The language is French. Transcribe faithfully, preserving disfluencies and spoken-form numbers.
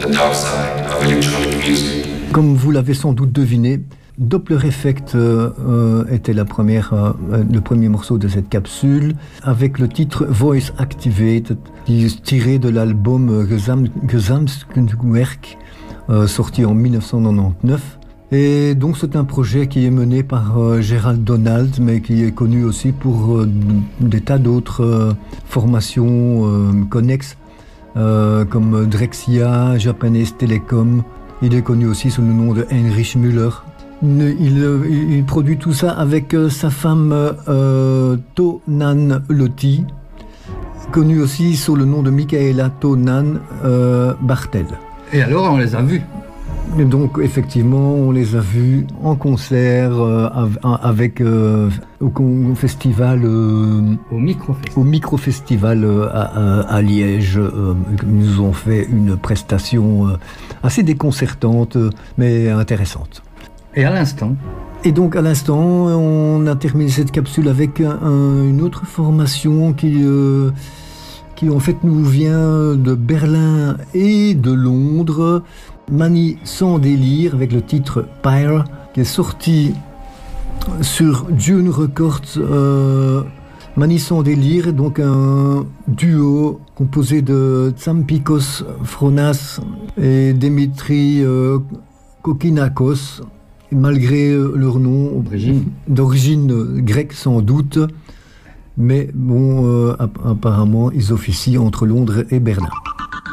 the dark side of electronic music. Comme vous l'avez sans doute deviné, Doppler Effect euh, euh, était la première, euh, le premier morceau de cette capsule, avec le titre Voice Activated, qui est tiré de l'album Gesam- Gesamtkunstwerk, euh, sorti en dix-neuf cent quatre-vingt-dix-neuf. Et donc c'est un projet qui est mené par euh, Gerald Donald, mais qui est connu aussi pour euh, des tas d'autres euh, formations euh, connexes, euh, comme Drexia, Japanese Telecom. Il est connu aussi sous le nom de Heinrich Müller. Il, il, il produit tout ça avec euh, sa femme euh, Tonan Lotti, connue aussi sous le nom de Michaela Tonan euh, Bartel. Et alors on les a vus. Et donc effectivement, on les a vus en concert euh, avec euh, au, au festival, euh, au micro-festival, au micro-festival euh, à, à Liège. Euh, ils nous ont fait une prestation euh, assez déconcertante, mais intéressante. Et à l'instant. Et donc à l'instant, on a terminé cette capsule avec un, une autre formation qui, euh, qui en fait nous vient de Berlin et de Londres. Mani sans délire avec le titre Pyre, qui est sorti sur Dune Records. euh, Mani sans délire est donc un duo composé de Tsampikos Fronas et Dimitri euh, Kokinakos, et malgré euh, leur nom d'origine. d'origine grecque sans doute, mais bon, euh, apparemment ils officient entre Londres et Berlin.